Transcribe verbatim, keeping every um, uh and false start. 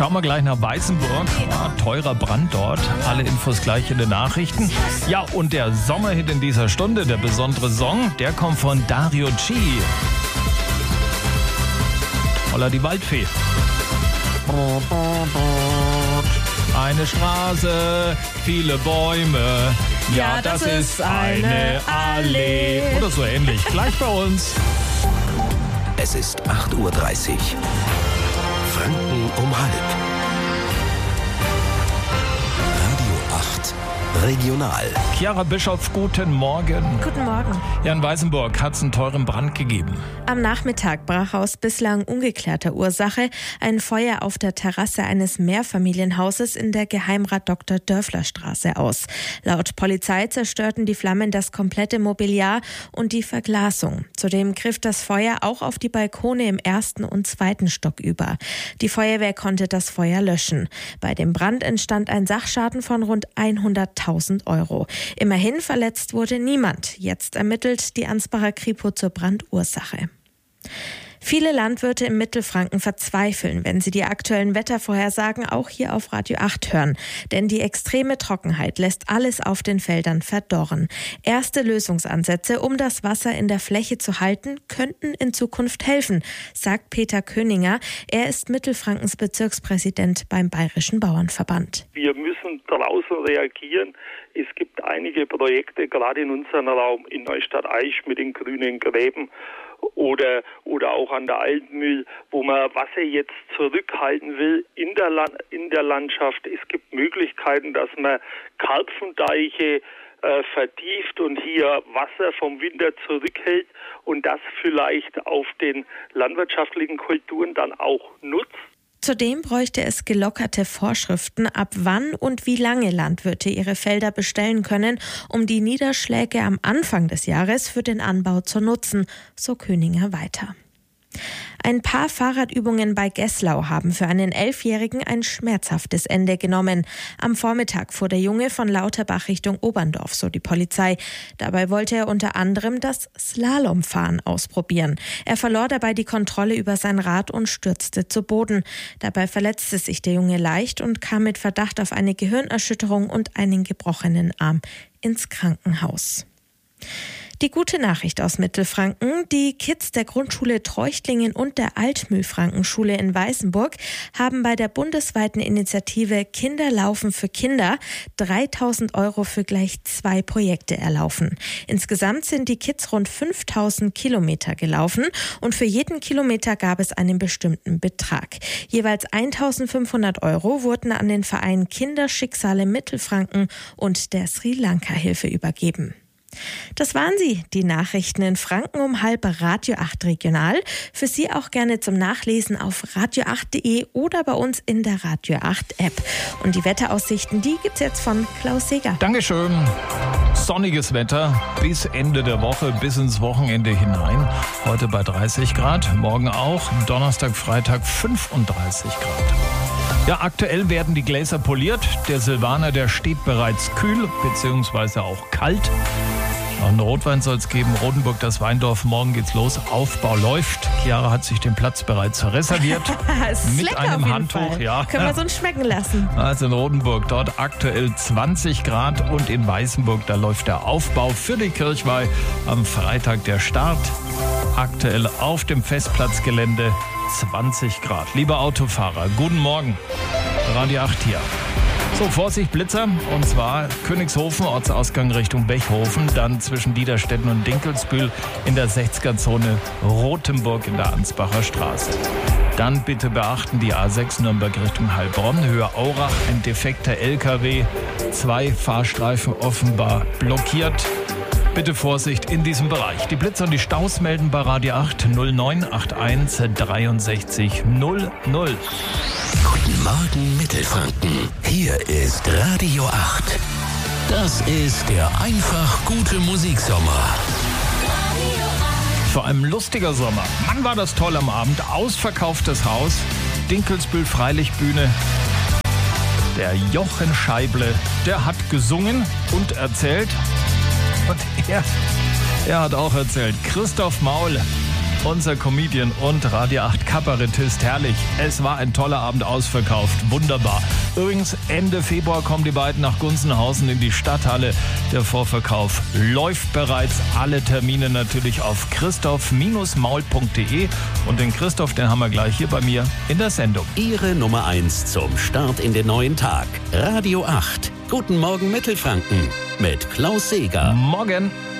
Schauen wir gleich nach Weißenburg. Ja, teurer Brand dort. Alle Infos gleich in den Nachrichten. Ja, und der Sommerhit in dieser Stunde, der besondere Song, der kommt von Dario G. Holla die Waldfee. Eine Straße, viele Bäume. Ja, ja das, das ist eine Allee. Oder so ähnlich. Gleich bei uns. Es ist acht Uhr dreißig. Franken um halb. Radio acht Regional. Chiara Bischof, guten Morgen. Guten Morgen. Ja, in Weißenburg hat es einen teuren Brand gegeben. Am Nachmittag brach aus bislang ungeklärter Ursache ein Feuer auf der Terrasse eines Mehrfamilienhauses in der Geheimrat Doktor Dörfler Straße aus. Laut Polizei zerstörten die Flammen das komplette Mobiliar und die Verglasung. Zudem griff das Feuer auch auf die Balkone im ersten und zweiten Stock über. Die Feuerwehr konnte das Feuer löschen. Bei dem Brand entstand ein Sachschaden von rund hunderttausend Euro. Immerhin verletzt wurde niemand. Jetzt ermittelt die Ansbacher Kripo zur Brandursache. Viele Landwirte im Mittelfranken verzweifeln, wenn sie die aktuellen Wettervorhersagen auch hier auf Radio acht hören. Denn die extreme Trockenheit lässt alles auf den Feldern verdorren. Erste Lösungsansätze, um das Wasser in der Fläche zu halten, könnten in Zukunft helfen, sagt Peter Köninger. Er ist Mittelfrankens Bezirkspräsident beim Bayerischen Bauernverband. Wir müssen draußen reagieren. Es gibt einige Projekte, gerade in unserem Raum, in Neustadt-Aisch mit den grünen Gräben oder oder auch an der Altmühl, wo man Wasser jetzt zurückhalten will in der, Land, in der Landschaft. Es gibt Möglichkeiten, dass man Karpfendeiche äh, vertieft und hier Wasser vom Winter zurückhält und das vielleicht auf den landwirtschaftlichen Kulturen dann auch nutzt. Zudem bräuchte es gelockerte Vorschriften, ab wann und wie lange Landwirte ihre Felder bestellen können, um die Niederschläge am Anfang des Jahres für den Anbau zu nutzen, so Köninger weiter. Ein paar Fahrradübungen bei Gesslau haben für einen Elfjährigen ein schmerzhaftes Ende genommen. Am Vormittag fuhr der Junge von Lauterbach Richtung Oberndorf, so die Polizei. Dabei wollte er unter anderem das Slalomfahren ausprobieren. Er verlor dabei die Kontrolle über sein Rad und stürzte zu Boden. Dabei verletzte sich der Junge leicht und kam mit Verdacht auf eine Gehirnerschütterung und einen gebrochenen Arm ins Krankenhaus. Die gute Nachricht aus Mittelfranken: Die Kids der Grundschule Treuchtlingen und der Altmühlfrankenschule in Weißenburg haben bei der bundesweiten Initiative Kinder laufen für Kinder dreitausend Euro für gleich zwei Projekte erlaufen. Insgesamt sind die Kids rund fünftausend Kilometer gelaufen und für jeden Kilometer gab es einen bestimmten Betrag. Jeweils eintausendfünfhundert Euro wurden an den Verein Kinderschicksale Mittelfranken und der Sri Lanka Hilfe übergeben. Das waren sie, die Nachrichten in Franken um halb, Radio acht Regional. Für Sie auch gerne zum Nachlesen auf radio acht punkt de oder bei uns in der Radio acht App. Und die Wetteraussichten, die gibt's jetzt von Klaus Seger. Dankeschön. Sonniges Wetter bis Ende der Woche, bis ins Wochenende hinein. Heute bei dreißig Grad, morgen auch, Donnerstag, Freitag fünfunddreißig Grad. Ja, aktuell werden die Gläser poliert. Der Silvaner, der steht bereits kühl, beziehungsweise auch kalt. Noch einen Rotwein soll es geben. Rotenburg, das Weindorf. Morgen geht's los. Aufbau läuft. Chiara hat sich den Platz bereits reserviert. Mit einem Handtuch. Ja. Können wir so uns schmecken lassen. Also in Rotenburg dort aktuell zwanzig Grad und in Weißenburg, da läuft der Aufbau für die Kirchweih. Am Freitag der Start. Aktuell auf dem Festplatzgelände zwanzig Grad. Lieber Autofahrer, guten Morgen. Radio acht hier. So, Vorsicht, Blitzer. Und zwar Königshofen, Ortsausgang Richtung Bechhofen. Dann zwischen Diederstetten und Dinkelsbühl in der sechziger-Zone Rotenburg in der Ansbacher Straße. Dann bitte beachten die A sechs Nürnberg Richtung Heilbronn. Höhe Aurach, ein defekter L K W. Zwei Fahrstreifen offenbar blockiert. Bitte Vorsicht in diesem Bereich. Die Blitzer und die Staus melden bei Radio acht null neun acht eins dreiundsechzig null null. Guten Morgen Mittelfranken. Hier ist Radio acht. Das ist der einfach gute Musiksommer. Vor allem lustiger Sommer. Mann, war das toll am Abend. Ausverkauftes Haus. Dinkelsbühl Freilichtbühne. Der Jochen Scheible, der hat gesungen und erzählt. Und er, er hat auch erzählt. Christoph Maul, unser Comedian und Radio acht Kabarettist. Herrlich. Es war ein toller Abend, ausverkauft. Wunderbar. Übrigens, Ende Februar kommen die beiden nach Gunzenhausen in die Stadthalle. Der Vorverkauf läuft bereits. Alle Termine natürlich auf christoph maul punkt de. Und den Christoph, den haben wir gleich hier bei mir in der Sendung. Ihre Nummer eins zum Start in den neuen Tag. Radio acht. Guten Morgen Mittelfranken mit Klaus Seeger. Morgen.